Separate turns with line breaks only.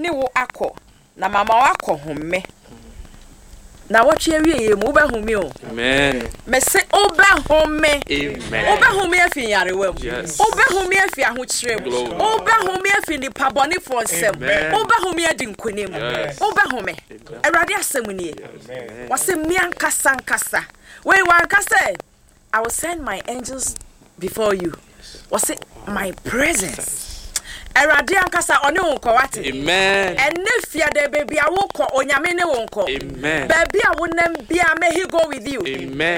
ne wo akọ na mama wakọ home na watwe awie mu ba home o
Amen.
me se oba home
Amen.
oba home afi yarewam
Yes.
oba home afi ahokyerem
Glory.
oba home afi ni pabone for nsem
Amen.
oba home adi nkonem
Yes.
oba home erade asem nie wase mi ankasa when wankasa I will send my angels before you wase my presence erade ankasa one wonko wate
Amen.
ene fia de baby awoko onyame ne wonko
Amen.
baby awonam bia may he go with you
Amen.